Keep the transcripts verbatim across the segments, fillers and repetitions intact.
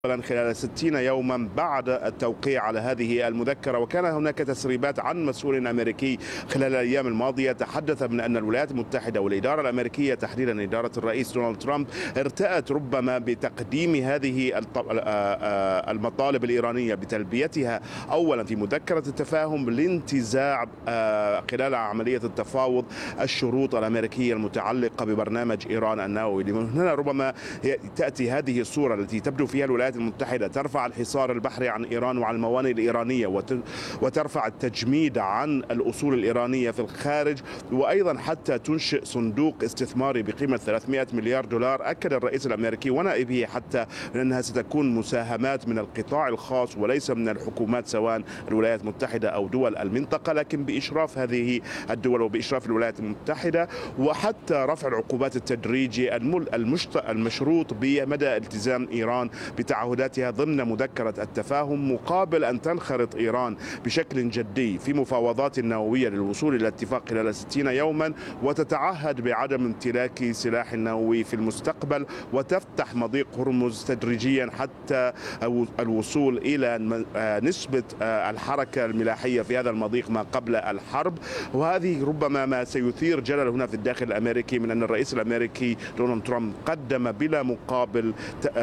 خلال ستين يوما بعد التوقيع على هذه المذكرة. وكان هناك تسريبات عن مسؤول أمريكي خلال الأيام الماضية تحدث من أن الولايات المتحدة والإدارة الأمريكية تحديدا إدارة الرئيس دونالد ترامب ارتأت ربما بتقديم هذه المطالب الإيرانية بتلبيتها أولا في مذكرة التفاهم لانتزاع خلال عملية التفاوض الشروط الأمريكية المتعلقة ببرنامج إيران النووي. من هنا ربما تأتي هذه الصورة التي تبدو فيها الولايات المتحدة ترفع الحصار البحري عن إيران وعن الموانئ الإيرانية وترفع التجميد عن الأصول الإيرانية في الخارج، وأيضا حتى تنشئ صندوق استثماري بقيمة ثلاثمئة مليار دولار. أكد الرئيس الأمريكي ونائبه حتى أنها ستكون مساهمات من القطاع الخاص وليس من الحكومات سواء الولايات المتحدة أو دول المنطقة، لكن بإشراف هذه الدول وبإشراف الولايات المتحدة، وحتى رفع العقوبات التدريجي المشروط بمدى التزام إيران بتعهداتها ضمن مذكرة التفاهم، مقابل أن تنخرط إيران بشكل جدي في مفاوضات نووية للوصول إلى اتفاق خلال ستين يوما، وتتعهد بعدم امتلاك سلاح نووي في المستقبل، وتفتح مضيق هرمز تدريجيا حتى الوصول إلى نسبة الحركة الملاحية في هذا المضيق ما قبل الحرب. وهذه ربما ما سيثير جدل هنا في الداخل الأمريكي من أن الرئيس الأمريكي دونالد ترامب قدم بلا مقابل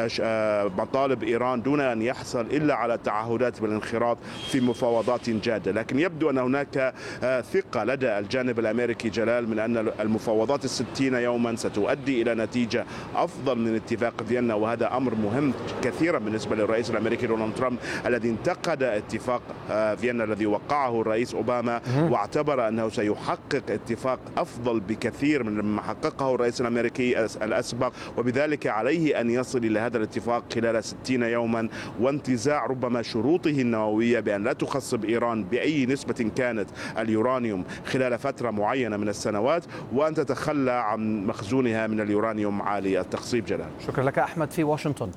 مطالب إيران دون أن يحصل إلا على تعهدات بالانخراط في مفاوضات جادة. لكن يبدو أن هناك ثقة لدى الجانب الأمريكي جلال من أن المفاوضات الستين يوما ستؤدي إلى نتيجة أفضل من اتفاق فيينا، وهذا أمر مهم كثيرا بالنسبة للرئيس الأمريكي دونالد ترامب الذي انتقد اتفاق فيينا الذي وقعه الرئيس أوباما، واعتبر أنه سيحقق اتفاق أفضل بكثير من ما حققه الرئيس الأمريكي الأسبق، وبذلك عليه أن يصل إلى هذا الاتفاق خلال ستين يوما، وانتزاع ربما شروطه النووية بأن لا تخصب إيران بأي نسبة كانت اليورانيوم خلال فترة معينة من السنوات، وأن تتخلى عن مخزونها من اليورانيوم عالي التخصيب. جلال، شكرا لك أحمد في واشنطن.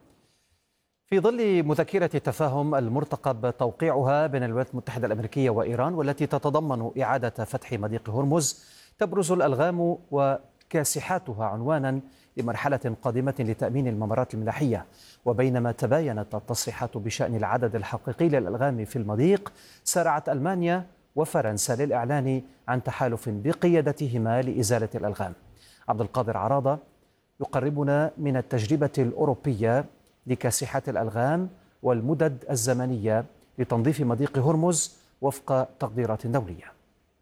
في ظل مذكرة التفاهم المرتقب توقيعها بين الولايات المتحدة الأمريكية وإيران والتي تتضمن إعادة فتح مضيق هرمز، تبرز الألغام وكاسحاتها عنوانا لمرحلة قادمة لتأمين الممرات الملاحية. وبينما تباينت التصريحات بشأن العدد الحقيقي للألغام في المضيق، سارعت ألمانيا وفرنسا للإعلان عن تحالف بقيادتهما لإزالة الألغام. عبد القادر عراضة يقربنا من التجربة الأوروبية لكاسحات الألغام والمدد الزمنية لتنظيف مضيق هرمز وفق تقديرات دولية.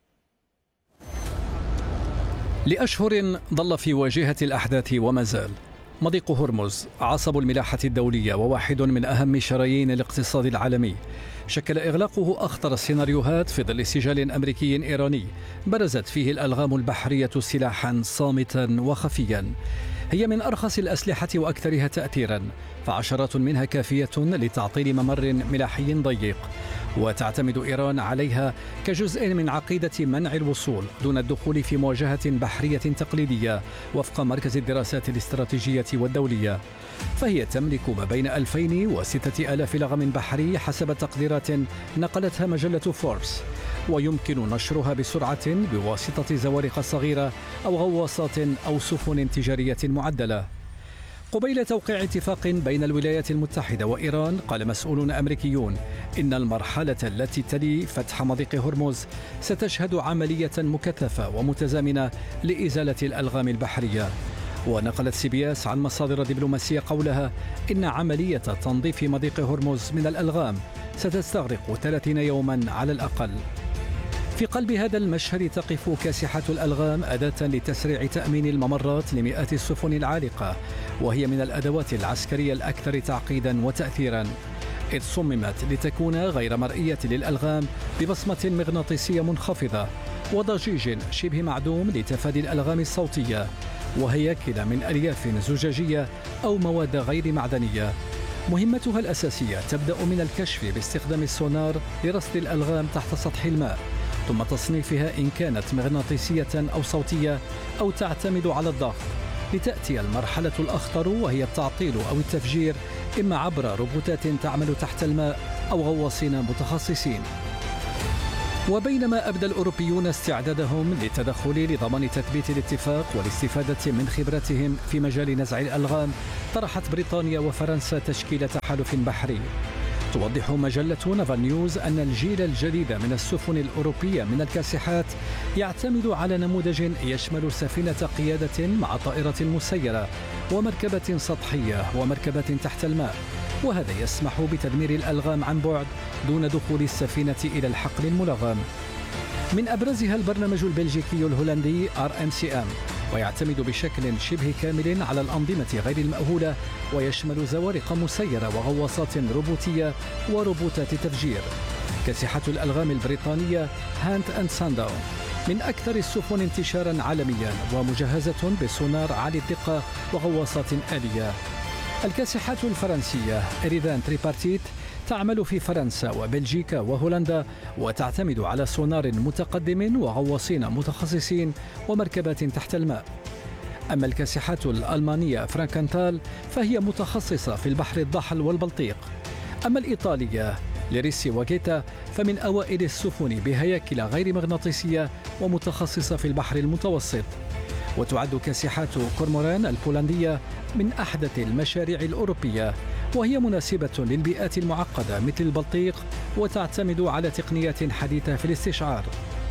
لأشهر ظل في واجهة الأحداث وما زال. مضيق هرمز عصب الملاحة الدولية وواحد من أهم شرايين الاقتصاد العالمي، شكل إغلاقه أخطر السيناريوهات في ظل سجال أمريكي إيراني برزت فيه الألغام البحرية سلاحا صامتا وخفيا. هي من أرخص الأسلحة وأكثرها تأثيرا، فعشرات منها كافية لتعطيل ممر ملاحي ضيق، وتعتمد إيران عليها كجزء من عقيدة منع الوصول دون الدخول في مواجهة بحرية تقليدية وفق مركز الدراسات الاستراتيجية والدولية. فهي تملك ما بين ألفين وستة آلاف لغم بحري حسب تقديرات نقلتها مجلة فوربس، ويمكن نشرها بسرعة بواسطة زوارق صغيرة أو غواصات أو سفن تجارية معدلة. قبيل توقيع اتفاق بين الولايات المتحدة وإيران، قال مسؤولون أمريكيون إن المرحلة التي تلي فتح مضيق هرمز ستشهد عملية مكثفة ومتزامنة لإزالة الألغام البحرية. ونقلت سي بي اس عن مصادر دبلوماسية قولها إن عملية تنظيف مضيق هرمز من الألغام ستستغرق ثلاثين يوما على الأقل. في قلب هذا المشهد تقف كاسحة الألغام أداة لتسريع تأمين الممرات لمئات السفن العالقة، وهي من الأدوات العسكرية الأكثر تعقيدا وتأثيرا، إذ صممت لتكون غير مرئية للألغام ببصمة مغناطيسية منخفضة وضجيج شبه معدوم لتفادي الألغام الصوتية، وهياكل من ألياف زجاجية أو مواد غير معدنية. مهمتها الأساسية تبدأ من الكشف باستخدام السونار لرصد الألغام تحت سطح الماء، ثم تصنيفها إن كانت مغناطيسية أو صوتية أو تعتمد على الضغط، لتأتي المرحلة الأخطر وهي التعطيل أو التفجير، إما عبر روبوتات تعمل تحت الماء أو غواصين متخصصين. وبينما أبدى الأوروبيون استعدادهم للتدخل لضمان تثبيت الاتفاق والاستفادة من خبرتهم في مجال نزع الألغام، طرحت بريطانيا وفرنسا تشكيل تحالف بحري. توضح مجلة نافال نيوز أن الجيل الجديد من السفن الأوروبية من الكاسحات يعتمد على نموذج يشمل سفينة قيادة مع طائرة مسيرة ومركبة سطحية ومركبة تحت الماء، وهذا يسمح بتدمير الألغام عن بعد دون دخول السفينة إلى الحقل الملغم. من أبرزها البرنامج البلجيكي الهولندي آر إم سي إم، ويعتمد بشكل شبه كامل على الأنظمة غير المأهولة، ويشمل زوارق مسيرة وغواصات روبوتية وروبوتات تفجير. كاسحة الألغام البريطانية هانت أند سانداون من أكثر السفن انتشارا عالميا، ومجهزة بسونار عالي الدقة وغواصات آلية. الكاسحات الفرنسية إريدان تريبارتيت تعمل في فرنسا وبلجيكا وهولندا، وتعتمد على سونار متقدم وغواصين متخصصين ومركبات تحت الماء. أما الكاسحات الألمانية فرانكنتال فهي متخصصة في البحر الضاحل والبلطيق. أما الإيطالية ليريسي وغيتا فمن أوائل السفن بهياكل غير مغناطيسية ومتخصصة في البحر المتوسط. وتعد كاسحات كورموران البولندية من أحدث المشاريع الأوروبية، وهي مناسبة للبيئات المعقدة مثل البلطيق، وتعتمد على تقنيات حديثة في الاستشعار.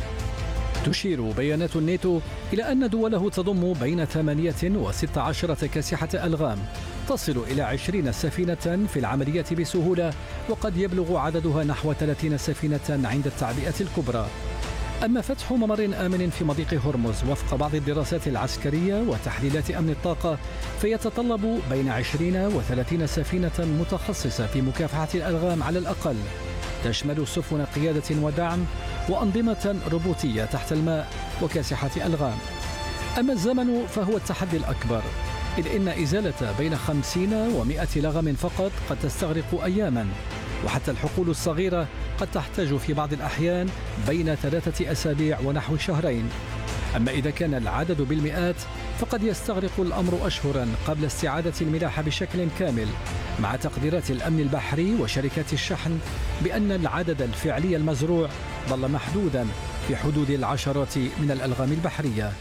تشير بيانات الناتو إلى أن دوله تضم بين ثمانية وستة عشر كاسحة ألغام، تصل إلى عشرين سفينة في العملية بسهولة، وقد يبلغ عددها نحو ثلاثين سفينة عند التعبئة الكبرى. أما فتح ممر آمن في مضيق هرمز وفق بعض الدراسات العسكرية وتحليلات أمن الطاقة فيتطلب بين عشرين وثلاثين سفينة متخصصة في مكافحة الألغام على الأقل، تشمل سفن قيادة ودعم وأنظمة روبوتية تحت الماء وكاسحة ألغام. أما الزمن فهو التحدي الأكبر، إذ إن إزالة بين خمسين ومئة لغم فقط قد تستغرق أياما، وحتى الحقول الصغيرة قد تحتاج في بعض الأحيان بين ثلاثة أسابيع ونحو شهرين. أما إذا كان العدد بالمئات فقد يستغرق الأمر أشهرا قبل استعادة الملاحة بشكل كامل، مع تقديرات الأمن البحري وشركات الشحن بأن العدد الفعلي المزروع ظل محدودا في حدود العشرات من الألغام البحرية.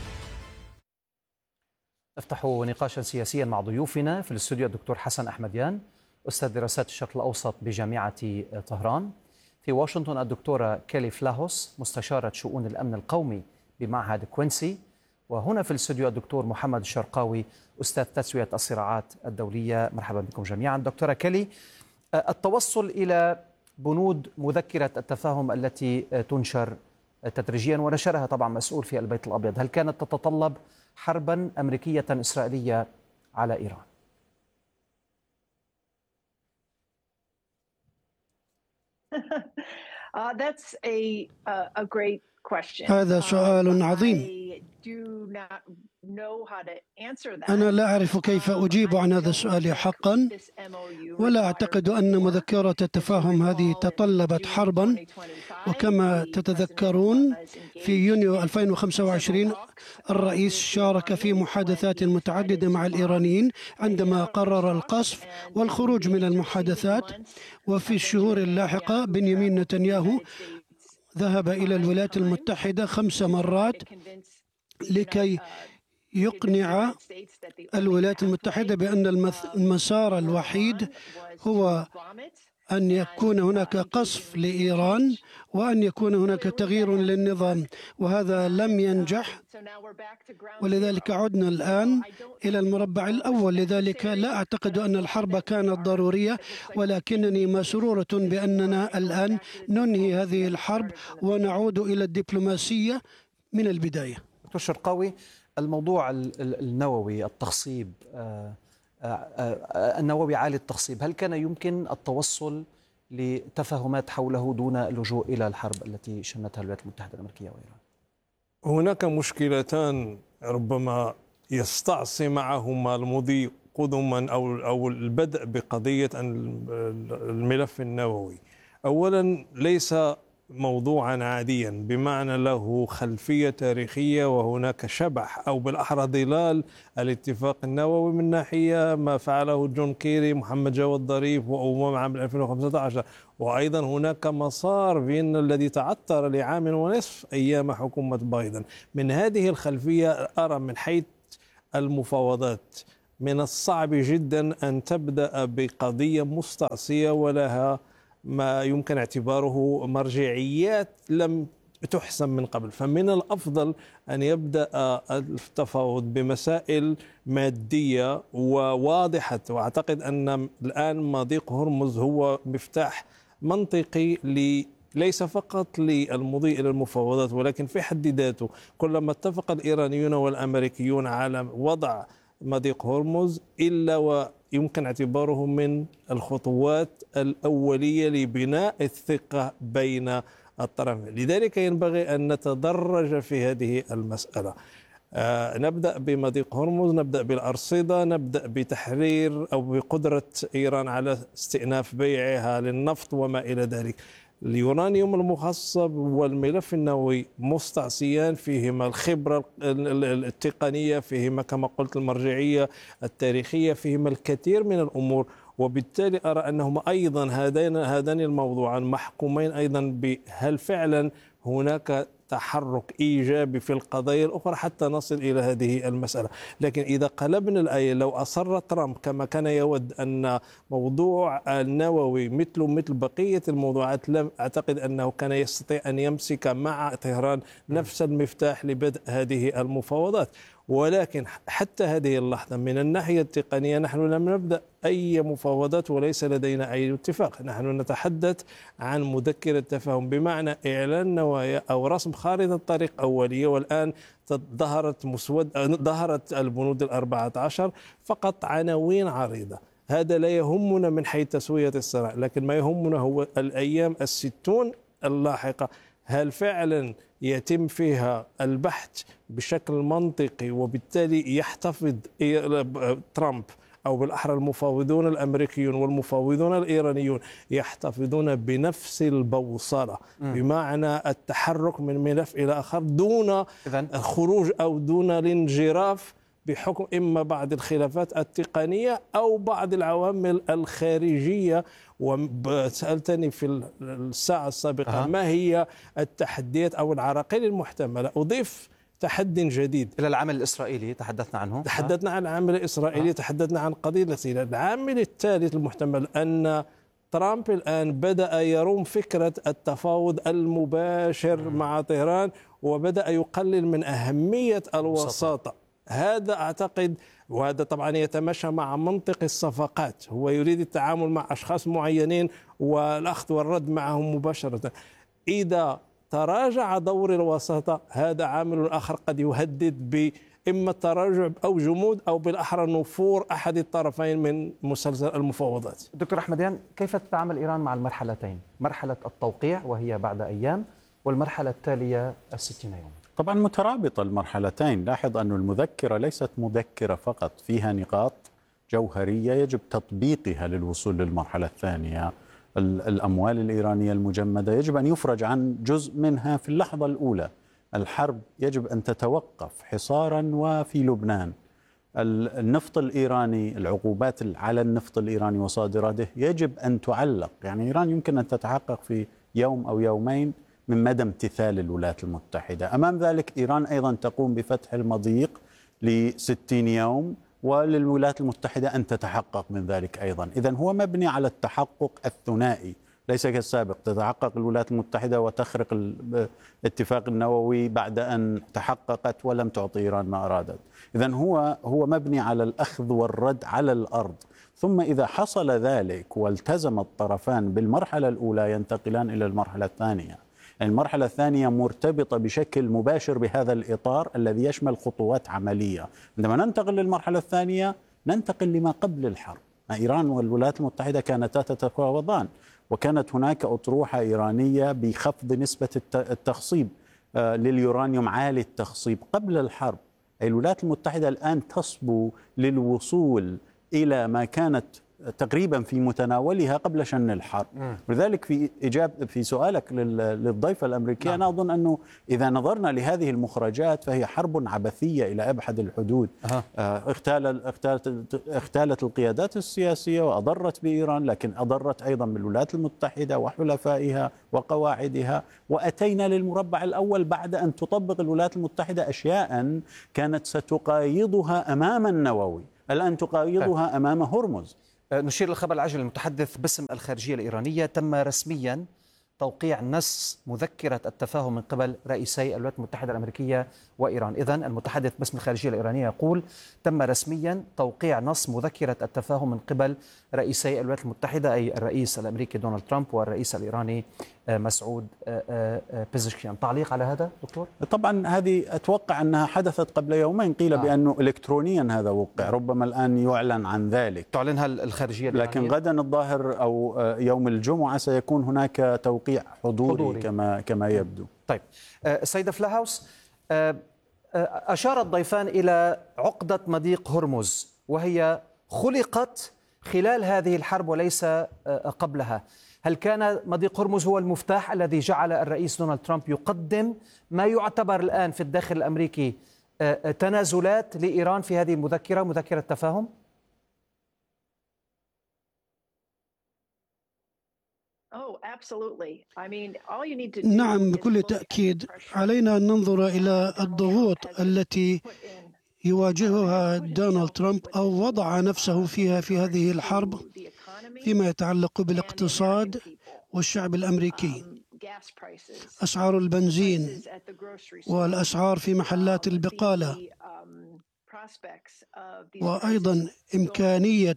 نفتح نقاشا سياسيا مع ضيوفنا في الاستوديو الدكتور حسن أحمديان، أستاذ دراسات الشرق الأوسط بجامعة طهران. في واشنطن الدكتورة كيلي فلاهوس، مستشارة شؤون الأمن القومي بمعهد كوينسي. وهنا في الاستوديو الدكتور محمد الشرقاوي، أستاذ تسوية الصراعات الدولية. مرحبا بكم جميعا. دكتورة كيلي، التوصل إلى بنود مذكرة التفاهم التي تنشر تدريجيا ونشرها طبعا مسؤول في البيت الأبيض، هل كانت تتطلب حربا أمريكية إسرائيلية على إيران؟ هذا سؤال عظيم. أنا لا أعرف كيف أجيب عن هذا السؤال حقا، ولا أعتقد أن مذكرة التفاهم هذه تطلبت حربا. وكما تتذكرون في يونيو ألفين وخمسة وعشرين الرئيس شارك في محادثات متعددة مع الإيرانيين عندما قرر القصف والخروج من المحادثات. وفي الشهور اللاحقة بنيامين نتنياهو ذهب إلى الولايات المتحدة خمس مرات لكي يقنع الولايات المتحدة بأن المسار الوحيد هو أن يكون هناك قصف لإيران وأن يكون هناك تغيير للنظام، وهذا لم ينجح. ولذلك عدنا الآن إلى المربع الأول. لذلك لا أعتقد أن الحرب كانت ضرورية، ولكنني مسرورة بأننا الآن ننهي هذه الحرب ونعود إلى الدبلوماسية من البداية. دكتور شرقاوي، الموضوع النووي، التخصيب النووي عالي التخصيب، هل كان يمكن التوصل لتفاهمات حوله دون اللجوء إلى الحرب التي شنتها الولايات المتحدة الأمريكية وإيران؟ هناك مشكلتان ربما يستعصي معهما المضي قدما أو أو البدء بقضية الملف النووي. أولا، ليس موضوعا عاديا بمعنى له خلفية تاريخية وهناك شبح أو بالأحرى ظلال الاتفاق النووي من ناحية ما فعله جون كيري، محمد جواد ظريف وأمم عام ألفين وخمسة عشر، وأيضا هناك مسار فيينا الذي تعثر لعام ونصف أيام حكومة بايدن. من هذه الخلفية أرى من حيث المفاوضات من الصعب جدا أن تبدأ بقضية مستعصية ولها ما يمكن اعتباره مرجعيات لم تحسم من قبل، فمن الأفضل أن يبدأ التفاوض بمسائل مادية وواضحة. وأعتقد أن الآن مضيق هرمز هو مفتاح منطقي ل ليس فقط للمضي إلى المفاوضات ولكن في حد ذاته كلما اتفق الإيرانيون والأمريكيون على وضع مضيق هرمز إلا ويمكن اعتباره من الخطوات الأولية لبناء الثقة بين الطرفين. لذلك ينبغي أن نتدرج في هذه المسألة. آه نبدأ بمضيق هرمز، نبدأ بالأرصدة، نبدأ بتحرير أو بقدرة إيران على استئناف بيعها للنفط وما إلى ذلك. اليورانيوم المخصب والملف النووي مستعصيان، فيهما الخبرة التقنية، فيهما كما قلت المرجعية التاريخية، فيهما الكثير من الأمور، وبالتالي أرى أنهما أيضا هذين هذان الموضوعان محكومين أيضا بهل فعلا هناك تحرك إيجابي في القضايا الأخرى حتى نصل إلى هذه المسألة. لكن إذا قلبنا الآية، لو أصر ترامب كما كان يود أن موضوع النووي مثل مثل بقية الموضوعات، لم أعتقد أنه كان يستطيع أن يمسك مع طهران نفس المفتاح لبدء هذه المفاوضات. ولكن حتى هذه اللحظة من الناحية التقنية نحن لم نبدأ أي مفاوضات وليس لدينا أي اتفاق. نحن نتحدث عن مذكرة تفاهم بمعنى إعلان نوايا أو رسم خارطة طريق أولية، والآن ظهرت مسود ظهرت البنود الأربعة عشر فقط عناوين عريضة. هذا لا يهمنا من حيث تسوية الصراع، لكن ما يهمنا هو الأيام الستون اللاحقة، هل فعلا يتم فيها البحث بشكل منطقي وبالتالي يحتفظ ترامب أو بالأحرى المفاوضون الأمريكيون والمفاوضون الإيرانيون يحتفظون بنفس البوصلة، بمعنى التحرك من ملف إلى آخر دون الخروج أو دون الانجراف بحكم إما بعض الخلافات التقنية أو بعض العوامل الخارجية. وسألتني في الساعة السابقة أه. ما هي التحديات أو العراقيل المحتملة؟ أضيف تحدي جديد إلى العامل الإسرائيلي تحدثنا عنه، تحدثنا عن العامل الإسرائيلي أه. تحدثنا عن قضية السيناء. العامل الثالث المحتمل أن ترامب الآن بدأ يروم فكرة التفاوض المباشر م. مع طهران، وبدأ يقلل من أهمية الوساطة. هذا أعتقد، وهذا طبعا يتماشى مع منطق الصفقات، هو يريد التعامل مع أشخاص معينين والأخذ والرد معهم مباشرة. إذا تراجع دور الوساطة هذا عامل آخر قد يهدد بإما التراجع أو جمود أو بالأحرى نفور أحد الطرفين من مسلسل المفاوضات. دكتور أحمديان، كيف تتعامل إيران مع المرحلتين، مرحلة التوقيع وهي بعد أيام والمرحلة التالية الستين يوم؟ طبعا مترابطة المرحلتين. لاحظ أن المذكرة ليست مذكرة فقط، فيها نقاط جوهرية يجب تطبيقها للوصول للمرحلة الثانية. الأموال الإيرانية المجمدة يجب أن يفرج عن جزء منها في اللحظة الأولى. الحرب يجب أن تتوقف حصارا وفي لبنان. النفط الإيراني، العقوبات على النفط الإيراني وصادراته يجب أن تعلق. يعني إيران يمكن أن تتحقق في يوم أو يومين من مدى امتثال الولايات المتحدة. أمام ذلك إيران أيضا تقوم بفتح المضيق لستين يوم، وللولايات المتحدة أن تتحقق من ذلك أيضا. إذن هو مبني على التحقق الثنائي، ليس كالسابق تتحقق الولايات المتحدة وتخرق الاتفاق النووي بعد أن تحققت ولم تعطي إيران ما أرادت. إذن هو هو مبني على الأخذ والرد على الأرض، ثم إذا حصل ذلك والتزم الطرفان بالمرحلة الأولى ينتقلان إلى المرحلة الثانية. المرحلة الثانية مرتبطة بشكل مباشر بهذا الإطار الذي يشمل خطوات عملية. عندما ننتقل للمرحلة الثانية ننتقل لما قبل الحرب. إيران والولايات المتحدة كانتا تتفاوضان، وكانت هناك أطروحة إيرانية بخفض نسبة التخصيب لليورانيوم عالي التخصيب قبل الحرب. الولايات المتحدة الآن تصبو للوصول إلى ما كانت تقريبا في متناولها قبل شن الحرب. لذلك في إجابة في سؤالك للضيفة الأمريكية، نعم. أنا أظن أنه إذا نظرنا لهذه المخرجات فهي حرب عبثية إلى أبعد الحدود. أه. اغتال اغتالت اغتالت القيادات السياسية وأضرت بإيران، لكن أضرت أيضا بالولايات المتحدة وحلفائها وقواعدها، وأتينا للمربع الأول بعد أن تطبق الولايات المتحدة أشياء كانت ستقايضها أمام النووي، الآن تقايضها أمام هرمز. نشير للخبر العاجل. المتحدث باسم الخارجية الإيرانية: تم رسميا توقيع نص مذكرة التفاهم من قبل رئيسي الولايات المتحدة الأمريكية وإيران. إذن المتحدث باسم الخارجية الإيرانية يقول: تم رسميا توقيع نص مذكرة التفاهم من قبل رئيسي الولايات المتحدة، أي الرئيس الأمريكي دونالد ترامب والرئيس الإيراني مسعود بيزشكيان. تعليق على هذا دكتور؟ طبعا هذه أتوقع أنها حدثت قبل يومين، قيل آه. بأنه إلكترونيا هذا وقع، ربما الآن يعلن عن ذلك، تعلنها الخارجية الإيرانية. لكن غدا الظاهر أو يوم الجمعة سيكون هناك توقيع حضوري, حضوري. كما كما يبدو. طيب السيدة فلاهاوس، أشار الضيفان إلى عقدة مضيق هرمز، وهي خلقت خلال هذه الحرب وليس قبلها. هل كان مضيق هرمز هو المفتاح الذي جعل الرئيس دونالد ترامب يقدم ما يعتبر الآن في الداخل الأمريكي تنازلات لإيران في هذه المذكرة، مذكرة تفاهم؟ نعم بكل تأكيد. علينا أن ننظر إلى الضغوط التي يواجهها دونالد ترامب أو وضع نفسه فيها في هذه الحرب فيما يتعلق بالاقتصاد والشعب الأمريكي. أسعار البنزين والأسعار في محلات البقالة، وأيضا إمكانية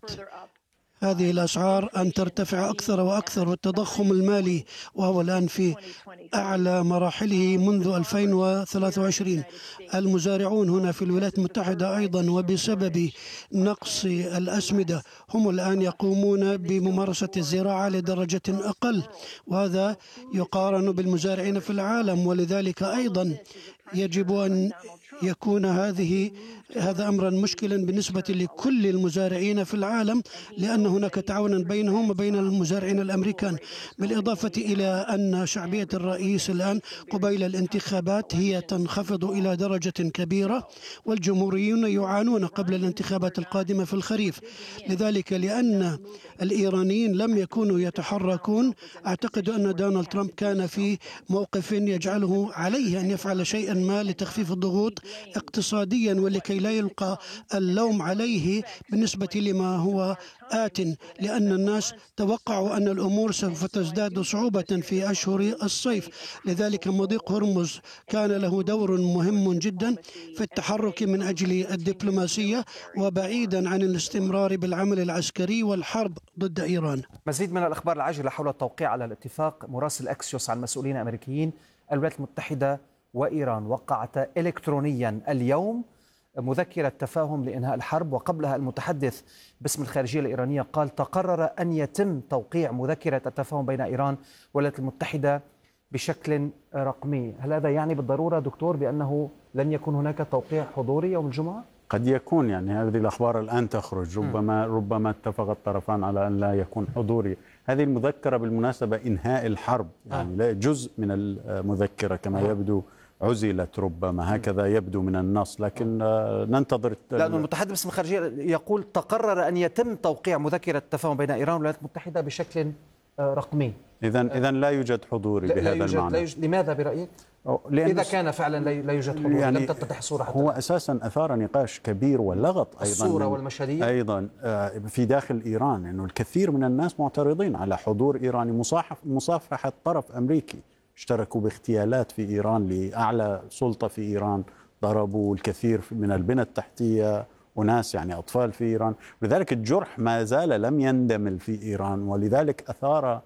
هذه الأسعار أن ترتفع أكثر وأكثر، والتضخم المالي وهو الآن في أعلى مراحله منذ ألفين وثلاثة وعشرين. المزارعون هنا في الولايات المتحدة أيضا وبسبب نقص الأسمدة هم الآن يقومون بممارسة الزراعة لدرجة أقل، وهذا يقارن بالمزارعين في العالم، ولذلك أيضا يجب أن يكون هذه هذا أمرا مشكلا بالنسبة لكل المزارعين في العالم، لأن هناك تعاونا بينهم وبين المزارعين الأمريكان، بالإضافة إلى أن شعبية الرئيس الآن قبيل الانتخابات هي تنخفض إلى درجة كبيرة، والجمهوريون يعانون قبل الانتخابات القادمة في الخريف. لذلك لأن الإيرانيين لم يكونوا يتحركون، أعتقد أن دونالد ترامب كان في موقف يجعله عليه أن يفعل شيئا ما لتخفيف الضغوط اقتصاديا، ولكي لا يلقى اللوم عليه بالنسبة لما هو آت، لأن الناس توقعوا أن الأمور سوف تزداد صعوبة في أشهر الصيف. لذلك مضيق هرمز كان له دور مهم جدا في التحرك من أجل الدبلوماسية، وبعيدا عن الاستمرار بالعمل العسكري والحرب ضد إيران. مزيد من الأخبار العاجلة حول التوقيع على الاتفاق. مراسل أكسيوس عن مسؤولين أمريكيين: الولايات المتحدة وإيران وقعتا إلكترونيا اليوم مذكرة تفاهم لإنهاء الحرب، وقبلها المتحدث باسم الخارجية الإيرانية قال: تقرر أن يتم توقيع مذكرة التفاهم بين إيران والولايات المتحدة بشكل رقمي. هل هذا يعني بالضرورة دكتور بأنه لن يكون هناك توقيع حضوري يوم الجمعة؟ قد يكون، يعني هذه الأخبار الآن تخرج، ربما ربما اتفق الطرفان على أن لا يكون حضوري. هذه المذكرة بالمناسبة إنهاء الحرب، يعني لا جزء من المذكرة كما يبدو عزلت، ربما هكذا يبدو من النص، لكن ننتظر. لأن المتحدث باسم الخارجية يقول: تقرر أن يتم توقيع مذكرة التفاهم بين إيران والولايات المتحدة بشكل رقمي. إذن إذن لا يوجد حضوري بهذا لا يوجد المعنى. لا يوجد. لماذا برأيك؟ إذا كان فعلا لا يوجد حضور، يعني لم تتضح الصورة حتى هو أساسا أثار نقاش كبير ولغط أيضا الصورة والمشهدية أيضا في داخل إيران، إنه الكثير من الناس معترضين على حضور إيراني، مصافحة مصافحة طرف أمريكي. اشتركوا باغتيالات في إيران لأعلى سلطة في إيران، ضربوا الكثير من البنى التحتية، وناس يعني أطفال في إيران، ولذلك الجرح ما زال لم يندمل في إيران، ولذلك أثار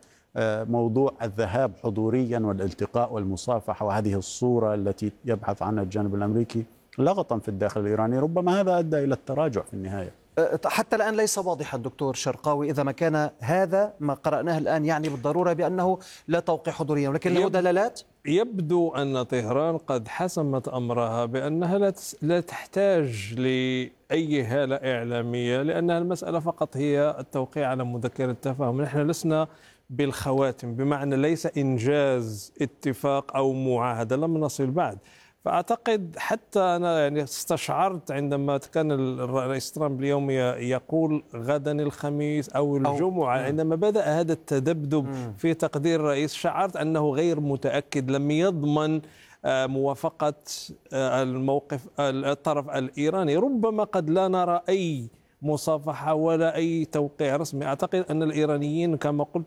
موضوع الذهاب حضوريا والالتقاء والمصافحة، وهذه الصورة التي يبحث عنها الجانب الأمريكي لغطا في الداخل الإيراني. ربما هذا أدى إلى التراجع في النهاية. حتى الآن ليس واضحا دكتور شرقاوي إذا ما كان هذا ما قرأناه الآن يعني بالضرورة بأنه لا توقيع حضوريا، ولكن له دلالات. يبدو أن طهران قد حسمت أمرها بأنها لا تحتاج لأي هالة إعلامية، لأنها المسألة فقط هي التوقيع على مذكرة تفاهم. نحن لسنا بالخواتم، بمعنى ليس إنجاز اتفاق أو معاهدة، لم نصل بعد. فأعتقد حتى أنا يعني استشعرت عندما كان الرئيس ترامب اليوم يقول غدا الخميس أو الجمعة، عندما بدأ هذا التذبذب في تقدير الرئيس شعرت أنه غير متأكد، لم يضمن موافقة الموقف الطرف الإيراني. ربما قد لا نرى أي مصافحة ولا أي توقيع رسمي. أعتقد أن الإيرانيين كما قلت